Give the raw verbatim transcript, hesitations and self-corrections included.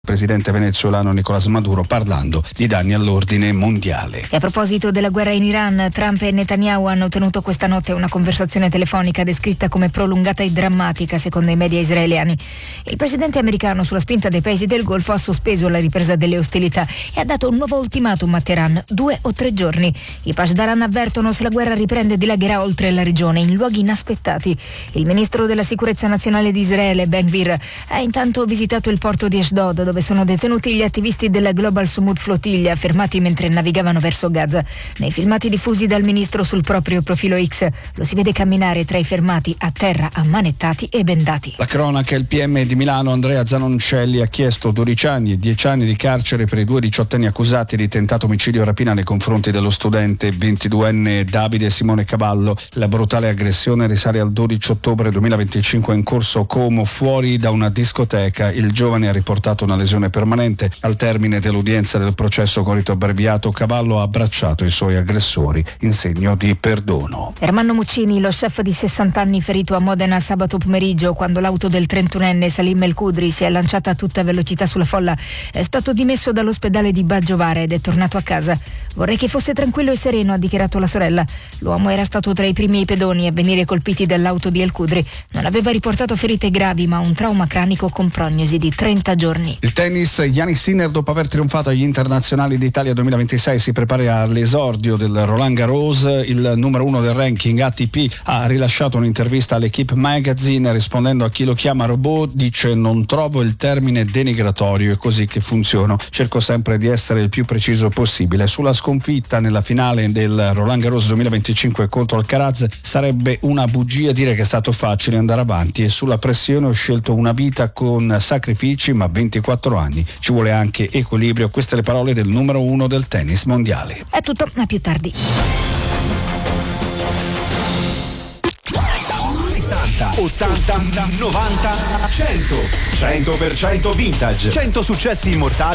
Il presidente venezuelano Nicolás Maduro parlando di danni all'ordine mondiale. E a proposito della guerra in Iran, Trump e Netanyahu hanno tenuto questa notte una conversazione telefonica descritta come prolungata e drammatica secondo i media israeliani. Il presidente americano, sulla spinta dei paesi del Golfo, ha sospeso la ripresa delle ostilità e ha dato un nuovo ultimatum a Teheran: due o tre giorni. I Pashdaran avvertono: se la guerra riprende dilagherà oltre la regione in luoghi inaspettati. Il ministro della sicurezza nazionale di Israele, Ben Gvir, ha intanto visitato il porto di Ashdod, dove sono detenuti gli attivisti della Global Sumud Flotilla, fermati mentre navigavano verso Gaza. Nei filmati diffusi dal ministro sul proprio profilo X lo si vede camminare tra i fermati a terra, ammanettati e bendati. La cronaca: il P M di Milano Andrea Zanoncelli ha chiesto dodici anni e dieci anni di carcere per i due diciottenni accusati di tentato omicidio e rapina nei confronti dello studente ventiduenne Davide Simone Cavallo. La brutale aggressione risale al dodici ottobre duemilaventicinque in corso Como, fuori da una discoteca. Il giovane ha riportato una lesione permanente. Al termine dell'udienza del processo con rito abbreviato, Cavallo ha abbracciato i suoi aggressori in segno di perdono. Ermanno Muccini, lo chef di sessanta anni ferito a Modena sabato pomeriggio quando l'auto del trentunenne Salim El Kudri si è lanciata a tutta velocità sulla folla, è stato dimesso dall'ospedale di Baggiovare ed è tornato a casa. Vorrei che fosse tranquillo e sereno, ha dichiarato la sorella. L'uomo era stato tra i primi pedoni a venire colpiti dall'auto di El Kudri. Non aveva riportato ferite gravi, ma un trauma cranico con prognosi di trenta giorni. Il tennis: Jannik Sinner, dopo aver trionfato agli internazionali d'Italia duemilaventisei, si prepara all'esordio del Roland Garros. Il numero uno del ranking A T P ha rilasciato un'intervista all'Equipe Magazine, rispondendo a chi lo chiama robot. Dice: non trovo il termine denigratorio, è così che funziono, cerco sempre di essere il più preciso possibile. Sulla sconfitta nella finale del Roland Garros duemilaventicinque contro Alcaraz, sarebbe una bugia dire che è stato facile andare avanti, e sulla pressione ho scelto una vita con sacrifici, ma ventiquattro anni, ci vuole anche equilibrio. Queste le parole del numero uno del tennis mondiale. È tutto, a più tardi. ottanta, novanta, cento cento per cento vintage, cento successi immortali